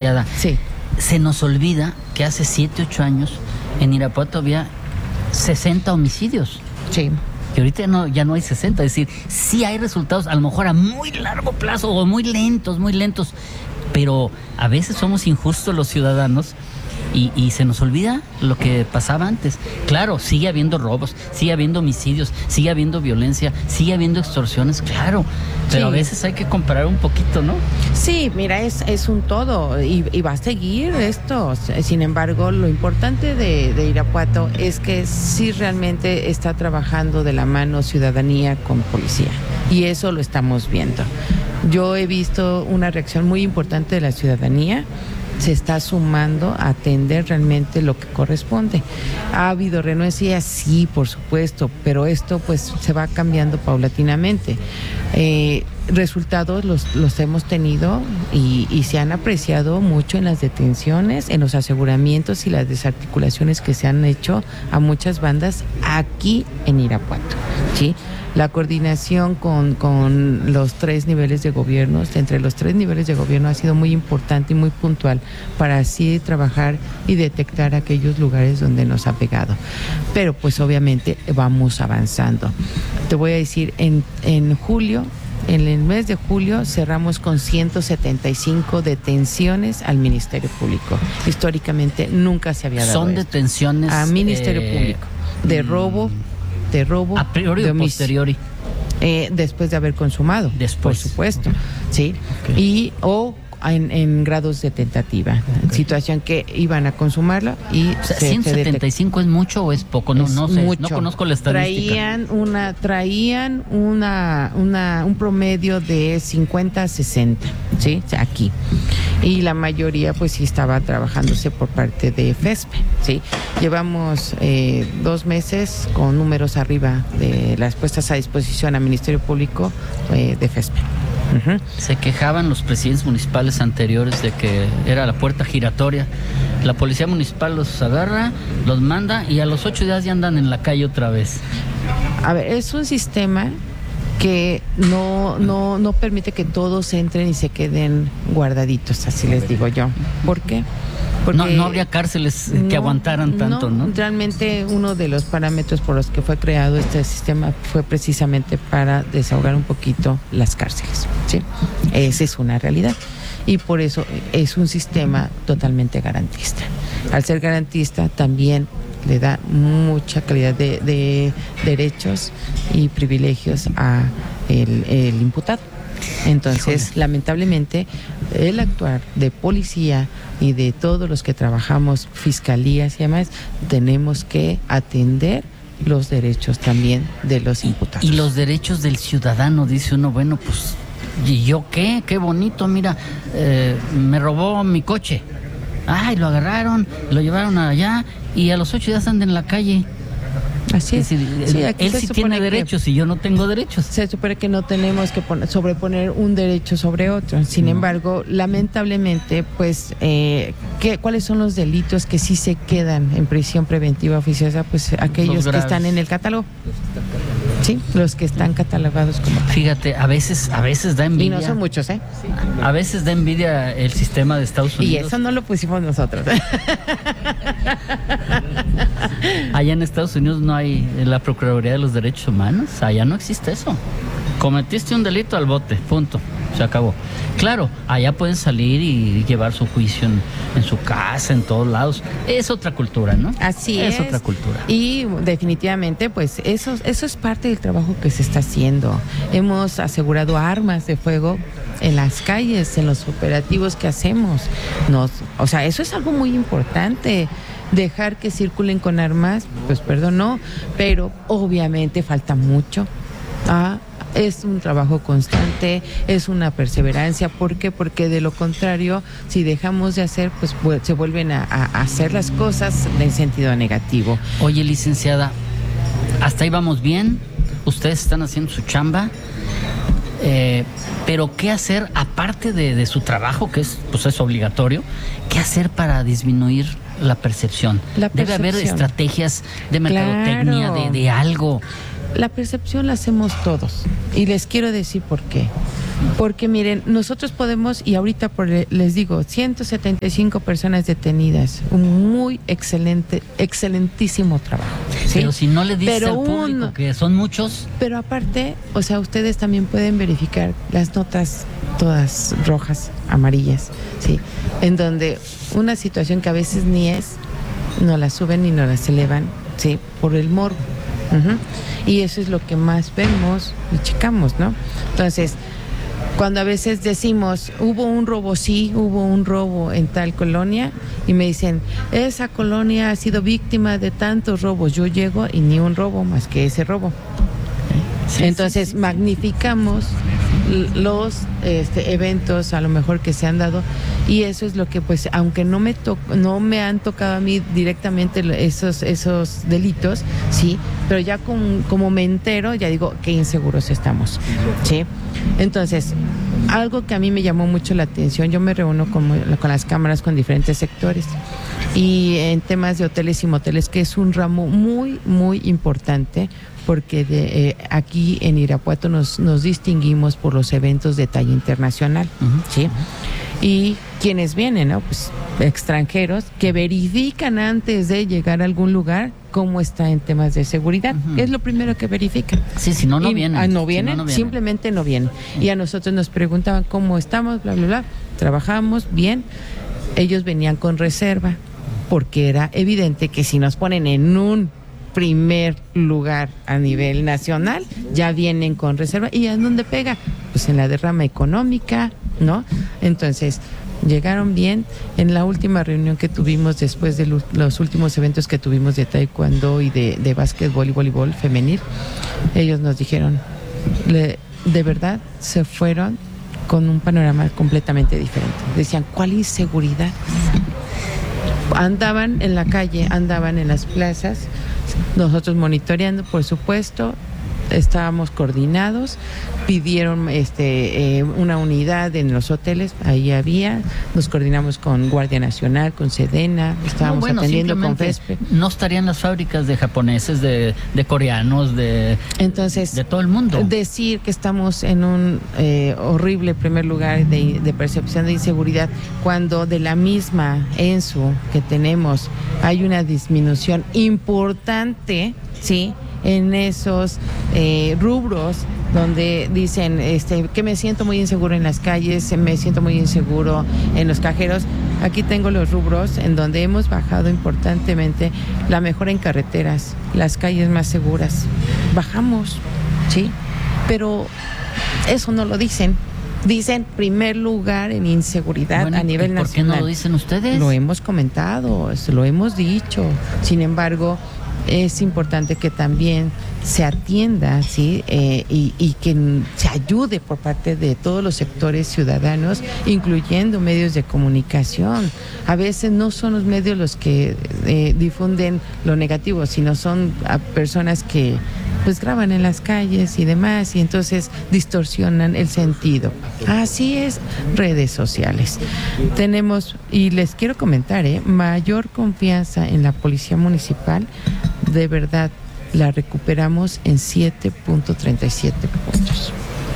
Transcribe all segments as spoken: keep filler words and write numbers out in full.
licenciada. Sí. Se nos olvida que hace siete, ocho años en Irapuato había sesenta homicidios. Sí. Que ahorita no, ya no hay sesenta, es decir, sí hay resultados, a lo mejor a muy largo plazo o muy lentos, muy lentos, pero a veces somos injustos los ciudadanos y, y se nos olvida lo que pasaba antes. Claro, sigue habiendo robos, sigue habiendo homicidios, sigue habiendo violencia, sigue habiendo extorsiones, claro, pero sí. A veces hay que comparar un poquito, ¿no? Sí, mira, es, es un todo y, y va a seguir esto. Sin embargo, lo importante de, de Irapuato es que sí realmente está trabajando de la mano ciudadanía con policía y eso lo estamos viendo. Yo he visto una reacción muy importante de la ciudadanía. Se está sumando a atender realmente lo que corresponde. ¿Ha habido renuencias? Sí, por supuesto, pero esto pues se va cambiando paulatinamente. Eh, resultados los, los hemos tenido y, y se han apreciado mucho en las detenciones, en los aseguramientos y las desarticulaciones que se han hecho a muchas bandas aquí en Irapuato, ¿sí? La coordinación con, con los tres niveles de gobierno, entre los tres niveles de gobierno ha sido muy importante y muy puntual para así trabajar y detectar aquellos lugares donde nos ha pegado. Pero pues obviamente vamos avanzando. Te voy a decir, en, en julio, en el mes de julio cerramos con ciento setenta y cinco detenciones al Ministerio Público. Históricamente nunca se había dado Son esto. detenciones... A Ministerio eh, Público, de robo... de robo, a priori de o posteriori, eh, después de haber consumado, después, por supuesto, sí, okay. Y o en, en grados de tentativa, okay. Situación que iban a consumarlo y o sea, se, ¿ciento setenta y cinco se es mucho o es poco? No, es no sé, mucho. No conozco la estadística. Traían una, traían una, una, un promedio de cincuenta a sesenta, sí, aquí. Y la mayoría pues sí estaba trabajándose por parte de FESPE, ¿sí? Llevamos eh, dos meses con números arriba de las puestas a disposición al Ministerio Público eh, de FESPE. Uh-huh. Se quejaban los presidentes municipales anteriores de que era la puerta giratoria. La policía municipal los agarra, los manda y a los ocho días ya andan en la calle otra vez. A ver, es un sistema que no, no, no permite que todos entren y se queden guardaditos, así les digo yo. ¿Por qué? Porque no, no habría cárceles que no, aguantaran tanto, ¿no? ¿no? Realmente uno de los parámetros por los que fue creado este sistema fue precisamente para desahogar un poquito las cárceles, ¿sí? Esa es una realidad. Y por eso es un sistema totalmente garantista. Al ser garantista también le da mucha calidad de, de derechos y privilegios a el, el imputado. Entonces, Híjole. lamentablemente, el actuar de policía y de todos los que trabajamos, fiscalías y demás, tenemos que atender los derechos también de los imputados. Y los derechos del ciudadano, dice uno, bueno, pues, ¿y yo qué? Qué bonito, mira, eh, me robó mi coche. Ay, lo agarraron, lo llevaron allá y a los ocho días andan en la calle. Así es. es decir, sí, él, él sí tiene derechos y yo no tengo derechos. Se supone que no tenemos que poner, sobreponer un derecho sobre otro. Sin no. embargo, lamentablemente, pues, eh, ¿qué, ¿cuáles son los delitos que sí se quedan en prisión preventiva oficiosa? Pues aquellos que están en el catálogo. Sí, los que están catalogados como tal. Fíjate, a veces, a veces da envidia. Y no son muchos, ¿eh? A veces da envidia el sistema de Estados Unidos. Y eso no lo pusimos nosotros. Allá en Estados Unidos no hay la Procuraduría de los Derechos Humanos. Allá no existe eso. Cometiste un delito al bote, punto. Se acabó. Claro, allá pueden salir y llevar su juicio en, en su casa, en todos lados. Es otra cultura, ¿no? Así es. Es otra cultura. Y definitivamente, pues, eso, eso es parte del trabajo que se está haciendo. Hemos asegurado armas de fuego en las calles, en los operativos que hacemos. Nos, o sea, eso es algo muy importante. Dejar que circulen con armas, pues perdón, no, pero obviamente falta mucho. Ah, es un trabajo constante, es una perseverancia. ¿Por qué? Porque de lo contrario, si dejamos de hacer, pues se vuelven a, a hacer las cosas en sentido negativo. Oye, licenciada, hasta ahí vamos bien, ustedes están haciendo su chamba, eh, pero ¿qué hacer aparte de, de su trabajo, que es, pues es obligatorio? ¿Qué hacer para disminuir la percepción? La percepción. Debe haber estrategias de mercadotecnia, Claro. de, de algo. La percepción la hacemos todos y les quiero decir por qué. Porque miren, nosotros podemos, y ahorita por, les digo, ciento setenta y cinco personas detenidas, un muy excelente, excelentísimo trabajo. ¿Sí? Pero si no le dices pero al público uno, que son muchos. Pero aparte, o sea, ustedes también pueden verificar las notas todas rojas, amarillas, ¿sí? En donde una situación que a veces ni es, no la suben ni no las elevan, ¿sí? Por el morbo. Uh-huh. Y eso es lo que más vemos y checamos, ¿no? Entonces, cuando a veces decimos, hubo un robo, sí, hubo un robo en tal colonia, y me dicen, esa colonia ha sido víctima de tantos robos, yo llego y ni un robo más que ese robo. Sí, Entonces, sí, sí, magnificamos los este, eventos a lo mejor que se han dado, y eso es lo que, pues, aunque no me to- no me han tocado a mí directamente esos esos delitos, sí, pero ya con, como me entero, ya digo qué inseguros estamos, sí. Entonces, algo que a mí me llamó mucho la atención, yo me reúno con, con las cámaras con diferentes sectores, y en temas de hoteles y moteles, que es un ramo muy, muy importante, porque de, eh, aquí en Irapuato nos, nos distinguimos por los eventos de talla internacional, uh-huh. ¿sí? Y quienes vienen, ¿no? Pues extranjeros que verifican antes de llegar a algún lugar cómo está en temas de seguridad. Uh-huh. Es lo primero que verifican. Sí, si no, no y, vienen. Ah, no vienen, si no, no vienen. Simplemente no vienen. Uh-huh. Y a nosotros nos preguntaban cómo estamos, bla, bla, bla. Trabajamos bien. Ellos venían con reserva, porque era evidente que si nos ponen en un primer lugar a nivel nacional, ya vienen con reserva. ¿Y en dónde pega? Pues en la derrama económica, ¿no? Entonces, llegaron bien. En la última reunión que tuvimos después de lo, los últimos eventos que tuvimos de taekwondo y de, de básquetbol y voleibol femenil, ellos nos dijeron, le, de verdad se fueron con un panorama completamente diferente. Decían, ¿cuál inseguridad? Andaban en la calle, andaban en las plazas, nosotros monitoreando, por supuesto, estábamos coordinados, pidieron este eh, una unidad en los hoteles, ahí había, nos coordinamos con Guardia Nacional, con Sedena, estábamos no, bueno, atendiendo con FESPE. No estarían las fábricas de japoneses, de, de coreanos, de, Entonces, de todo el mundo. Decir que estamos en un eh, horrible primer lugar de, de percepción de inseguridad, cuando de la misma ENSU que tenemos hay una disminución importante, ¿sí?, en esos eh, rubros donde dicen este que me siento muy inseguro en las calles, me siento muy inseguro en los cajeros. Aquí tengo los rubros en donde hemos bajado importantemente la mejora en carreteras, las calles más seguras. Bajamos, ¿sí? Pero eso no lo dicen. Dicen primer lugar en inseguridad bueno, a nivel ¿y por nacional. qué no lo dicen ustedes? Lo hemos comentado, lo hemos dicho. Sin embargo, es importante que también se atienda, ¿sí? Eh, y, y que se ayude por parte de todos los sectores ciudadanos, incluyendo medios de comunicación. A veces no son los medios los que eh, difunden lo negativo, sino son a personas que pues graban en las calles y demás, y entonces distorsionan el sentido. Así es, redes sociales. Tenemos, y les quiero comentar, ¿eh? mayor confianza en la Policía Municipal. De verdad, la recuperamos en siete punto treinta y siete puntos.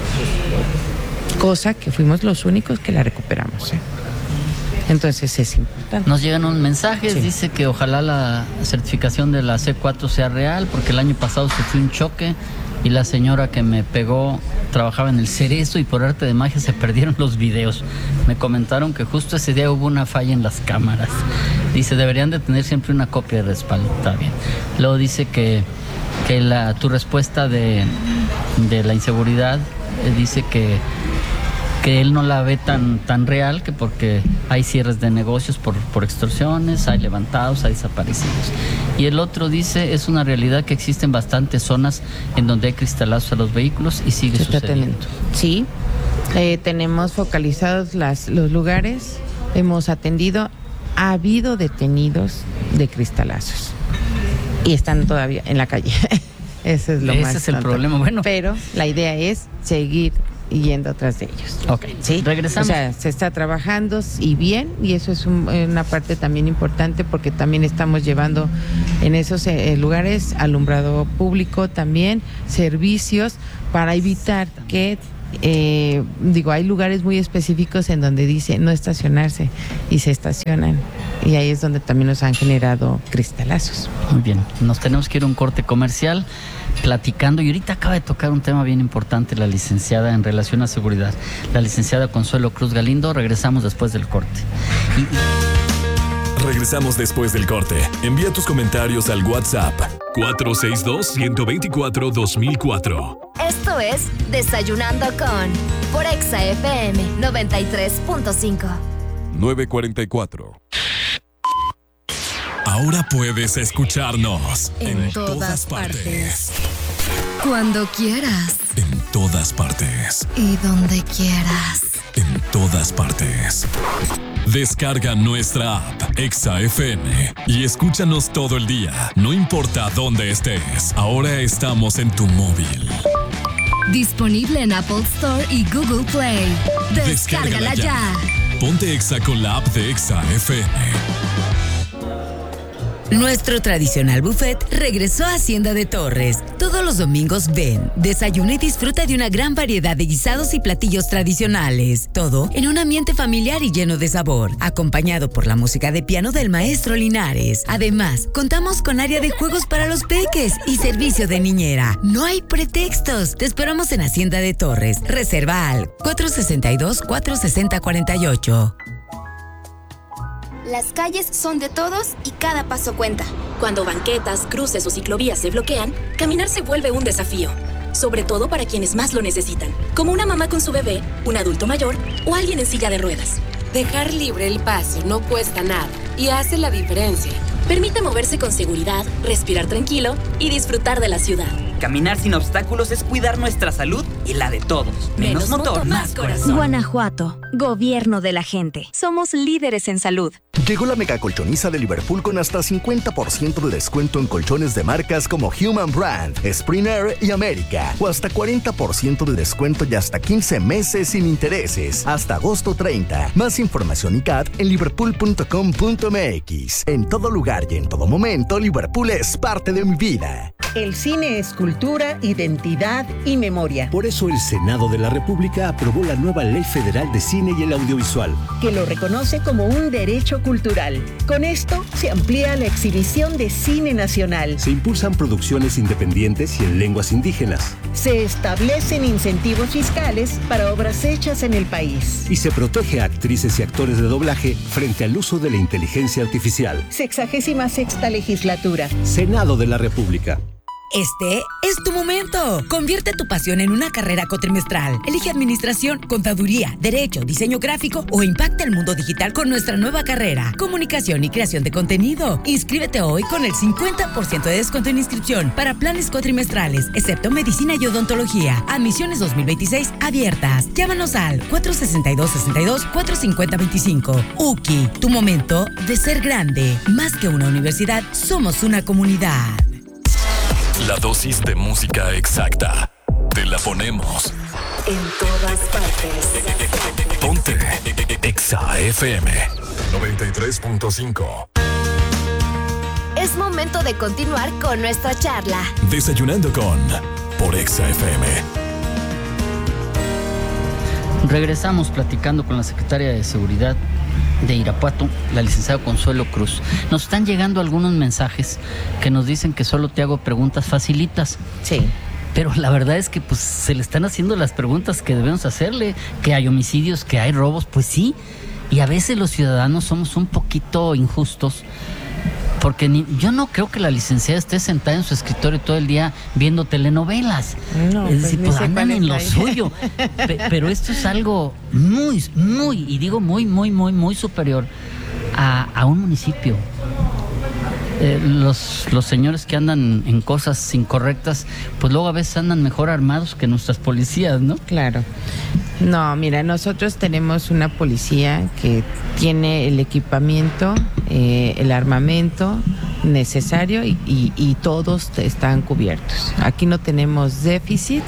Cosa que fuimos los únicos que la recuperamos, ¿eh? Entonces es importante. Nos llegan unos mensajes, sí. Dice que ojalá la certificación de la C cuatro sea real, porque el año pasado sufrí un choque y la señora que me pegó trabajaba en el Cerezo y por arte de magia se perdieron los videos. Me comentaron que justo ese día hubo una falla en las cámaras. Dice, deberían de tener siempre una copia de respaldo. Está bien. Luego dice que, que la, tu respuesta de, de la inseguridad, eh, dice que que él no la ve tan tan real, que porque hay cierres de negocios por, por extorsiones, hay levantados, hay desaparecidos. Y el otro dice, es una realidad que existen bastantes zonas en donde hay cristalados a los vehículos y sigue Se sucediendo. Sí, eh, tenemos focalizados las, los lugares, hemos atendido, ha habido detenidos de cristalazos y están todavía en la calle. Ese es lo Ese más es el tonto. problema, bueno. Pero la idea es seguir yendo atrás de ellos. Ok, ¿sí? Regresamos. O sea, se está trabajando y bien, y eso es un, una parte también importante, porque también estamos llevando en esos eh, lugares alumbrado público, también servicios para evitar que Eh, digo, hay lugares muy específicos en donde dice no estacionarse y se estacionan. Y ahí es donde también nos han generado cristalazos. Muy bien, nos tenemos que ir a un corte comercial platicando, y ahorita acaba de tocar un tema bien importante la licenciada en relación a seguridad, la licenciada Consuelo Cruz Galindo. Regresamos después del corte. Y, y... Regresamos después del corte. Envía tus comentarios al WhatsApp cuatro seis dos, uno dos cuatro, dos mil cuatro. Esto es Desayunando con por Exa F M noventa y tres punto cinco. nueve cuarenta y cuatro. Ahora puedes escucharnos en, en todas, todas partes. partes. Cuando quieras. En todas partes. Y donde quieras. En todas partes. Descarga nuestra app Exa F M y escúchanos todo el día, no importa dónde estés. Ahora estamos en tu móvil. Disponible en Apple Store y Google Play. Descárgala, Descárgala ya. ya. Ponte Exa con la app de Exa F M. Nuestro tradicional buffet regresó a Hacienda de Torres. Todos los domingos ven, desayuna y disfruta de una gran variedad de guisados y platillos tradicionales. Todo en un ambiente familiar y lleno de sabor, acompañado por la música de piano del maestro Linares. Además, contamos con área de juegos para los peques y servicio de niñera. No hay pretextos. Te esperamos en Hacienda de Torres. Reserva al cuatro seis dos, cuatro seis cero, cuatro ocho. Las calles son de todos y cada paso cuenta. Cuando banquetas, cruces o ciclovías se bloquean, caminar se vuelve un desafío. Sobre todo para quienes más lo necesitan, como una mamá con su bebé, un adulto mayor o alguien en silla de ruedas. Dejar libre el paso no cuesta nada y hace la diferencia. Permite moverse con seguridad, respirar tranquilo y disfrutar de la ciudad. Caminar sin obstáculos es cuidar nuestra salud y la de todos. Menos, Menos motor, motor, más corazón. Guanajuato, gobierno de la gente. Somos líderes en salud. Llegó la mega colchoniza de Liverpool con hasta cincuenta por ciento de descuento en colchones de marcas como Human Brand, Spring Air y América. O hasta cuarenta por ciento de descuento y hasta quince meses sin intereses. Hasta agosto treinta. Más información y C A T en liverpool punto com punto m x. En todo lugar y en todo momento, Liverpool es parte de mi vida. El cine es cultura, identidad y memoria. Por eso el Senado de la República aprobó la nueva Ley Federal de Cine y el Audiovisual, que lo reconoce como un derecho cultural. Con esto se amplía la exhibición de cine nacional. Se impulsan producciones independientes y en lenguas indígenas. Se establecen incentivos fiscales para obras hechas en el país. Y se protege a actrices y actores de doblaje frente al uso de la inteligencia artificial. Sexagésima sexta legislatura. Senado de la República. Este es tu momento. Convierte tu pasión en una carrera cuatrimestral. Elige administración, contaduría, derecho, diseño gráfico o impacta el mundo digital con nuestra nueva carrera, comunicación y creación de contenido. Inscríbete hoy con el cincuenta por ciento de descuento en inscripción para planes cuatrimestrales, excepto medicina y odontología. Admisiones dos mil veintiséis abiertas. Llámanos al cuatro seis dos, seis dos, cuatro cinco cero dos cinco. U C I, tu momento de ser grande. Más que una universidad, somos una comunidad. La dosis de música exacta. Te la ponemos en todas partes. Ponte Exa F M noventa y tres punto cinco. Es momento de continuar con nuestra charla. Desayunando con por Exa F M. Regresamos platicando con la secretaria de Seguridad de Irapuato, la licenciada Consuelo Cruz. Nos están llegando algunos mensajes que nos dicen que solo te hago preguntas facilitas. Sí. Pero la verdad es que pues se le están haciendo las preguntas que debemos hacerle, que hay homicidios, que hay robos, pues sí. Y a veces los ciudadanos somos un poquito injustos, porque ni, yo no creo que la licenciada esté sentada en su escritorio todo el día viendo telenovelas. No, es decir, pues, pues andan en lo suyo. Pe, pero esto es algo muy, muy, y digo muy, muy, muy, muy superior a, a un municipio. Eh, los, los señores que andan en cosas incorrectas, pues luego a veces andan mejor armados que nuestras policías, ¿no? Claro. No, mira, nosotros tenemos una policía que tiene el equipamiento, eh, el armamento necesario y, y, y todos están cubiertos. Aquí no tenemos déficit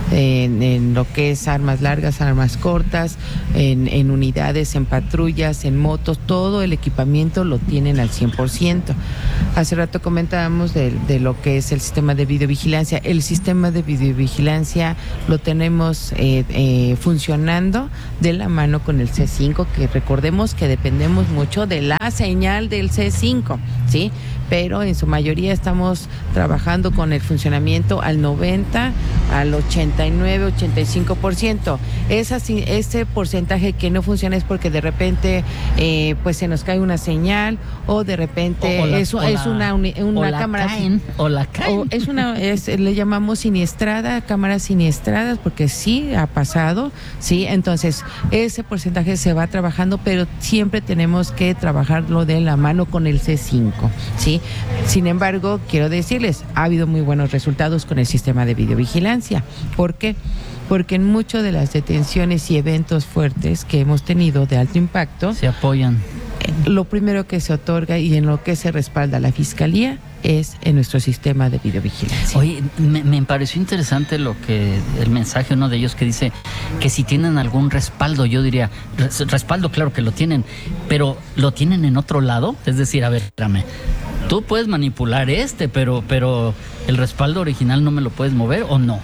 en, en lo que es armas largas, armas cortas, en, en unidades, en patrullas, en motos, todo el equipamiento lo tienen al cien por ciento. Hace rato comentábamos de, de lo que es el sistema de videovigilancia. El sistema de videovigilancia lo tenemos eh, eh, funcionando de la mano con el C cinco, que recordemos que dependemos mucho de la señal del C cinco, ¿sí? Pero en su mayoría estamos trabajando con el funcionamiento al noventa, al ochenta y nueve, ochenta y cinco por ciento. Esa, ese porcentaje que no funciona es porque de repente eh, pues se nos cae una señal o de repente o, o la, es, o es la, una, una, una o la cámara caen, o la caen. o es una es, le llamamos siniestrada, cámaras siniestradas, porque sí ha pasado, sí. Entonces ese porcentaje se va trabajando, pero siempre tenemos que trabajarlo de la mano con el C cinco, sí. Sin embargo, quiero decirles, ha habido muy buenos resultados con el sistema de videovigilancia. ¿Por qué? Porque en muchas de las detenciones y eventos fuertes que hemos tenido de alto impacto, se apoyan. Lo primero que se otorga y en lo que se respalda la Fiscalía es en nuestro sistema de videovigilancia. Oye, me, me pareció interesante lo que el mensaje, uno de ellos que dice que si tienen algún respaldo, yo diría, res, respaldo claro que lo tienen, pero ¿lo tienen en otro lado? Es decir, a ver, espérame, tú puedes manipular este, pero, pero el respaldo original no me lo puedes mover, ¿o no?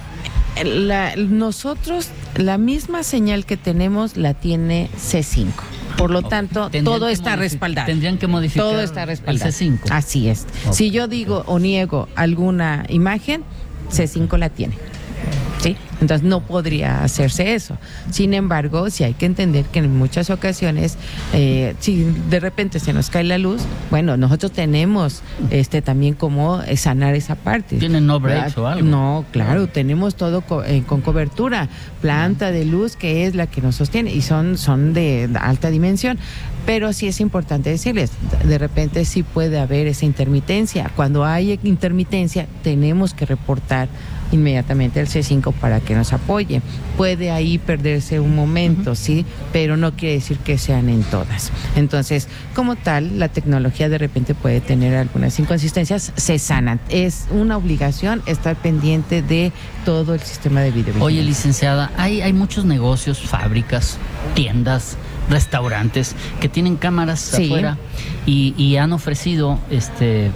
La, nosotros, la misma señal que tenemos la tiene C cinco. Por lo tanto, todo está respaldado. Tendrían que modificar todo está respaldado. El C cinco. Así es. Okay. Si yo digo o niego alguna imagen, C cinco la tiene. ¿Sí? Entonces no podría hacerse eso. Sin embargo, sí hay que entender que en muchas ocasiones, eh, si de repente se nos cae la luz, bueno, nosotros tenemos este también cómo sanar esa parte. ¿Tienen no breaks o algo? No, claro, tenemos todo co eh, con cobertura, planta de luz que es la que nos sostiene y son, son de alta dimensión. Pero sí es importante decirles, de repente sí puede haber esa intermitencia. Cuando hay intermitencia, tenemos que reportar inmediatamente el C cinco para que nos apoye. Puede ahí perderse un momento, uh-huh. sí, pero no quiere decir que sean en todas. Entonces, como tal, la tecnología de repente puede tener algunas inconsistencias, se sanan. Es una obligación estar pendiente de todo el sistema de videovigilancia. Oye, licenciada, hay, hay muchos negocios, fábricas, tiendas, restaurantes que tienen cámaras sí. afuera y, y han ofrecido este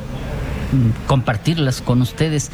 compartirlas con ustedes.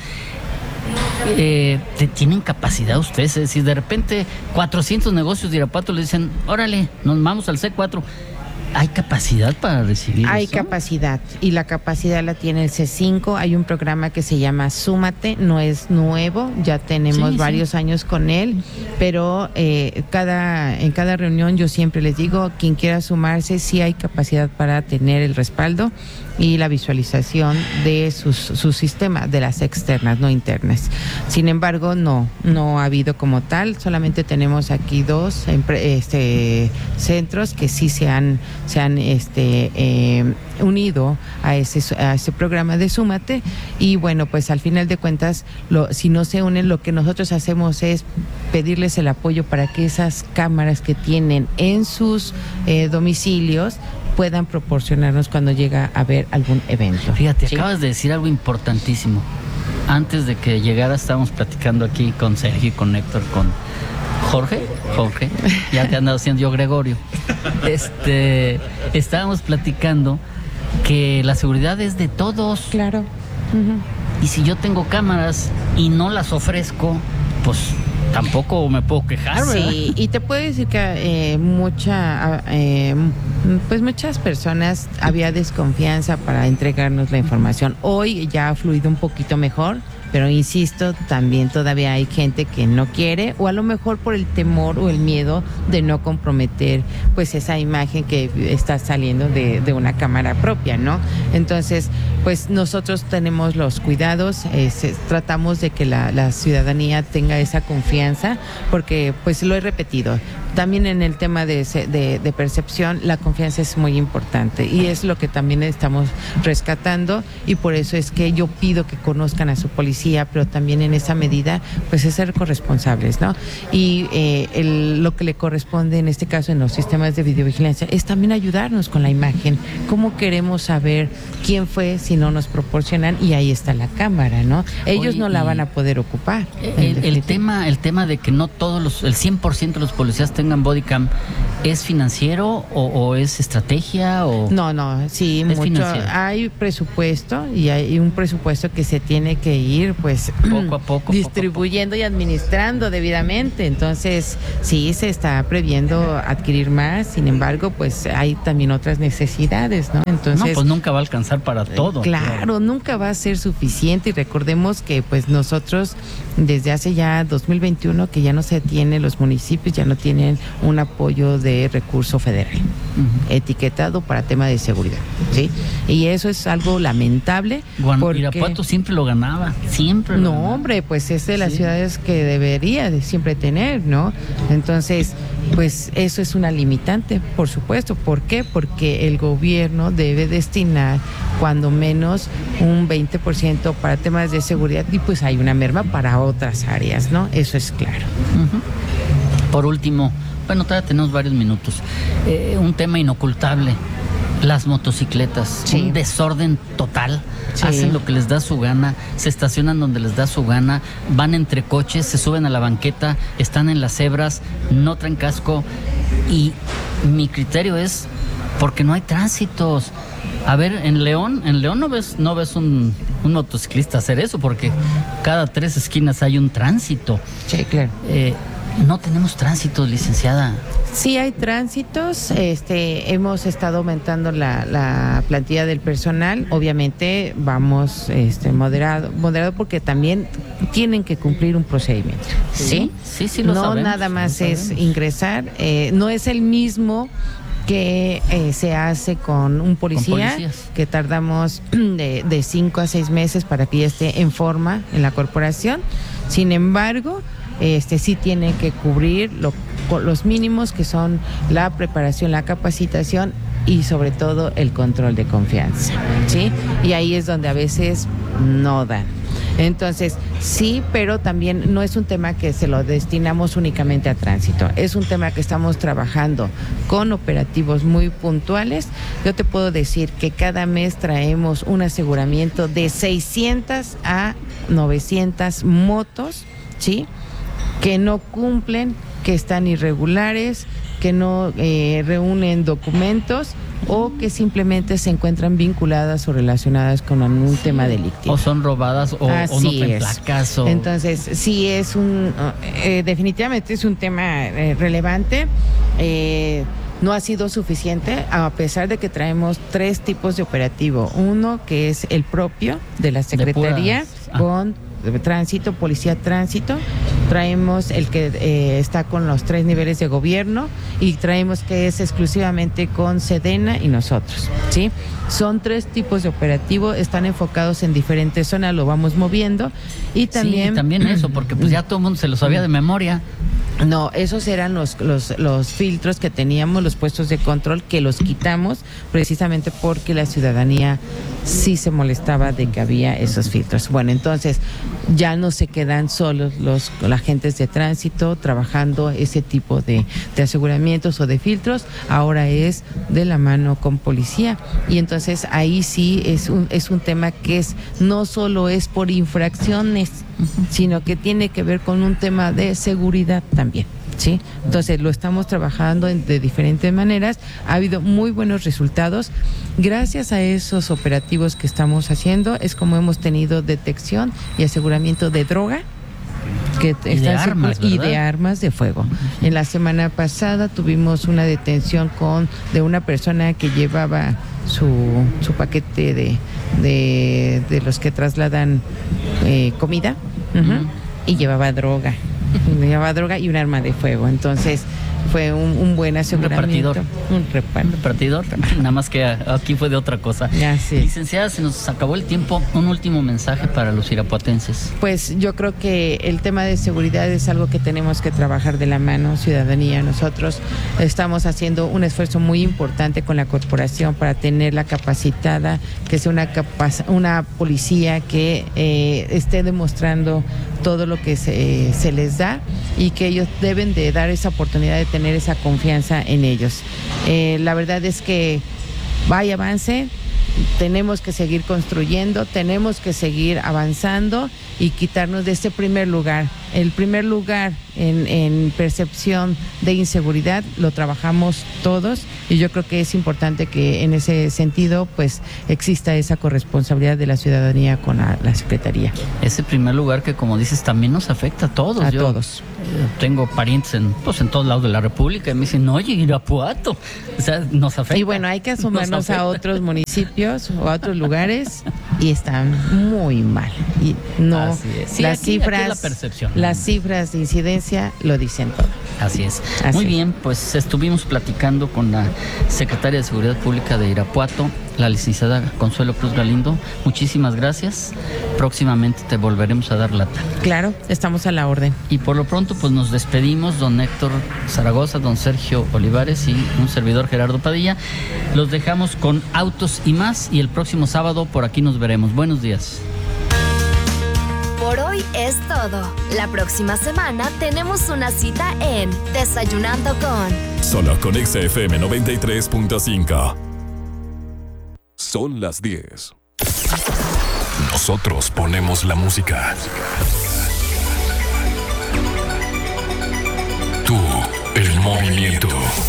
Eh, ¿Tienen capacidad ustedes? Es decir, de repente cuatrocientos negocios de Irapuato le dicen, órale, nos vamos al C cuatro. ¿Hay capacidad para recibir Hay eso? capacidad, y la capacidad la tiene el C cinco. Hay un programa que se llama Súmate, no es nuevo, ya tenemos sí, varios sí. años con él, pero eh, cada en cada reunión yo siempre les digo, quien quiera sumarse, sí hay capacidad para tener el respaldo y la visualización de sus, su sistema, de las externas, no internas. Sin embargo, no, no ha habido como tal, solamente tenemos aquí dos este, centros que sí se han, se han este, eh, unido a ese, a ese programa de Súmate, y bueno, pues al final de cuentas, lo, si no se unen, lo que nosotros hacemos es pedirles el apoyo para que esas cámaras que tienen en sus eh, domicilios puedan proporcionarnos cuando llega a haber algún evento. Fíjate, ¿sí? Acabas de decir algo importantísimo. Antes de que llegara estábamos platicando aquí con Sergio, con Héctor, con Jorge, Jorge, ya te he andado diciendo yo Gregorio. Este, estábamos platicando que la seguridad es de todos. Claro. Uh-huh. Y si yo tengo cámaras y no las ofrezco, pues tampoco me puedo quejar, ¿verdad? Sí, y te puedo decir que eh, mucha, eh, pues muchas personas había desconfianza para entregarnos la información. Hoy ya ha fluido un poquito mejor, pero insisto, también todavía hay gente que no quiere, o a lo mejor por el temor o el miedo de no comprometer pues esa imagen que está saliendo de, de una cámara propia, ¿no? Entonces, pues nosotros tenemos los cuidados, eh, se, tratamos de que la, la ciudadanía tenga esa confianza, porque pues lo he repetido, también en el tema de, de, de percepción, la confianza es muy importante y es lo que también estamos rescatando, y por eso es que yo pido que conozcan a su policía policía, pero también en esa medida, pues es ser corresponsables, ¿no? Y eh, el, lo que le corresponde en este caso en los sistemas de videovigilancia es también ayudarnos con la imagen. ¿Cómo queremos saber quién fue si no nos proporcionan? Y ahí está la cámara, ¿no? Ellos Oye, no la van a poder ocupar. El, el tema, el tema de que no todos los, el cien por ciento de los policías tengan bodycam, ¿es financiero o, o es estrategia o? No, no, sí, es mucho. financiero. Hay presupuesto y hay un presupuesto que se tiene que ir, pues, poco a poco, distribuyendo poco a poco. y administrando debidamente. Entonces, sí, se está previendo adquirir más. Sin embargo, pues, hay también otras necesidades, ¿no? Entonces, no, pues nunca va a alcanzar para todo. Claro, claro, nunca va a ser suficiente. Y recordemos que, pues, nosotros desde hace ya dos mil veintiuno que ya no se tiene, los municipios ya no tienen un apoyo de recurso federal uh-huh. etiquetado para tema de seguridad, ¿sí? Y eso es algo lamentable. Guan, porque Irapuato siempre lo ganaba, siempre. Lo no, ganaba. hombre, pues es de las sí. ciudades que debería de siempre tener, ¿no? Entonces, pues eso es una limitante, por supuesto. ¿Por qué? Porque el gobierno debe destinar cuando menos un veinte por ciento para temas de seguridad y pues hay una merma para otras áreas, ¿no? Eso es claro. Uh-huh. Por último, bueno, todavía tenemos varios minutos. Eh, un tema inocultable. Las motocicletas, sí. un desorden total, sí. hacen lo que les da su gana, se estacionan donde les da su gana, van entre coches, se suben a la banqueta, están en las cebras, no traen casco y mi criterio es porque no hay tránsitos. A ver, en León, en León no ves, no ves un, un motociclista hacer eso porque cada tres esquinas hay un tránsito. Sí, claro. Eh, no tenemos tránsitos, licenciada. Sí hay tránsitos, este, hemos estado aumentando la, la plantilla del personal, obviamente vamos este, moderado, moderado porque también tienen que cumplir un procedimiento, ¿sí? Sí, sí, sí lo no sabemos. No nada más lo es sabemos. ingresar, eh, no es el mismo que eh, se hace con un policía, que tardamos de, de cinco a seis meses para que ya esté en forma en la corporación, sin embargo, este sí tiene que cubrir lo, los mínimos que son la preparación, la capacitación y sobre todo el control de confianza, ¿sí? Y ahí es donde a veces no dan. Entonces, sí, pero también no es un tema que se lo destinamos únicamente a tránsito, es un tema que estamos trabajando con operativos muy puntuales. Yo te puedo decir que cada mes traemos un aseguramiento de seiscientas a novecientas motos, ¿sí?, que no cumplen, que están irregulares, que no eh, reúnen documentos o que simplemente se encuentran vinculadas o relacionadas con algún tema delictivo. O son robadas o, o no traen placas. O... Entonces, sí es un, eh, definitivamente es un tema eh, relevante. Eh, no ha sido suficiente, a pesar de que traemos tres tipos de operativo. Uno que es el propio de la Secretaría de ah. con tránsito, policía tránsito, traemos el que eh, está con los tres niveles de gobierno y traemos que es exclusivamente con Sedena y nosotros, ¿sí? Son tres tipos de operativo, están enfocados en diferentes zonas, lo vamos moviendo y también... Sí, también eso, porque pues ya todo el mundo se lo sabía de memoria. No, esos eran los, los, los filtros que teníamos, los puestos de control, que los quitamos precisamente porque la ciudadanía sí se molestaba de que había esos filtros. Bueno, entonces ya no se quedan solos los, los agentes de tránsito trabajando ese tipo de, de aseguramientos o de filtros, ahora es de la mano con policía. Y entonces ahí sí es un, es un tema que es no solo es por infracciones, sino que tiene que ver con un tema de seguridad también, ¿sí? Entonces lo estamos trabajando de diferentes maneras, ha habido muy buenos resultados. Gracias a esos operativos que estamos haciendo es como hemos tenido detección y aseguramiento de droga, que y, de armas, y de armas de fuego. En la semana pasada tuvimos una detención con de una persona que llevaba su, su paquete de, de, de los que trasladan eh, comida, uh-huh, uh-huh. y llevaba droga. Llevaba droga y un arma de fuego. Entonces, fue un, un buen aseguramiento. Un repartidor. Un repartidor. Un repartidor, nada más que aquí fue de otra cosa. Así. Licenciada, se nos acabó el tiempo. Un último mensaje para los irapuatenses. Pues yo creo que el tema de seguridad es algo que tenemos que trabajar de la mano, ciudadanía. Nosotros estamos haciendo un esfuerzo muy importante con la corporación para tenerla capacitada, que sea una, capac- una policía que eh, esté demostrando todo lo que se, se les da y que ellos deben de dar esa oportunidad de tener esa confianza en ellos. Eh, la verdad es que vaya avance, tenemos que seguir construyendo, tenemos que seguir avanzando y quitarnos de este primer lugar. El primer lugar en, en percepción de inseguridad lo trabajamos todos y yo creo que es importante que en ese sentido pues exista esa corresponsabilidad de la ciudadanía con la, la Secretaría. Ese primer lugar que, como dices, también nos afecta a todos. A Yo, todos. Eh, tengo parientes en, pues, en todos lados de la República y me dicen, oye, Irapuato. O sea, nos afecta. Y bueno, hay que asomarnos a otros municipios o a otros lugares y están muy mal. Y no, Así es. Sí, las aquí- cifras, aquí es la percepción. las cifras de incidencia lo dicen todo. Así es. Así Muy es. bien, pues estuvimos platicando con la secretaria de Seguridad Pública de Irapuato, la licenciada Consuelo Cruz Galindo. Muchísimas gracias. Próximamente te volveremos a dar lata. Claro, estamos a la orden. Y por lo pronto, pues nos despedimos, don Héctor Zaragoza, don Sergio Olivares y un servidor Gerardo Padilla. Los dejamos con Autos y Más y el próximo sábado por aquí nos veremos. Buenos días. Por hoy es todo. La próxima semana tenemos una cita en Desayunando con... Solo con Exa F M noventa y tres punto cinco. Son las diez. Nosotros ponemos la música. Tú, el movimiento.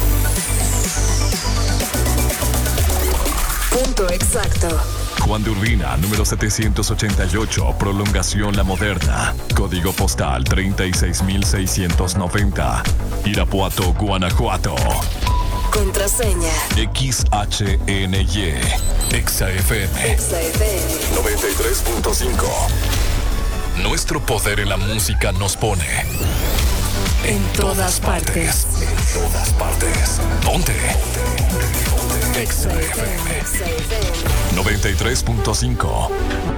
Punto exacto. Juan de Urbina, número setecientos ochenta y ocho, Prolongación La Moderna. Código postal treinta y seis mil seiscientos noventa. Irapuato, Guanajuato. Contraseña. X H N Y. Exa F M. Exa F M. noventa y tres punto cinco. Nuestro poder en la música nos pone en todas partes. En todas partes. Ponte. Exa F M. noventa y tres punto cinco.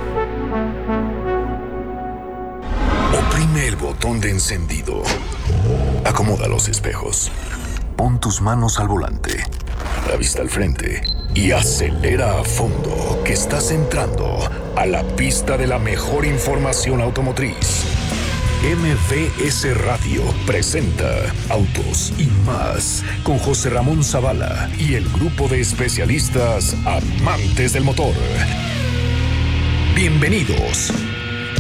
Oprime el botón de encendido. Acomoda los espejos. Pon tus manos al volante, la vista al frente y acelera a fondo, que estás entrando a la pista de la mejor información automotriz. M V S Radio presenta Autos y Más con José Ramón Zavala y el grupo de especialistas amantes del motor. Bienvenidos.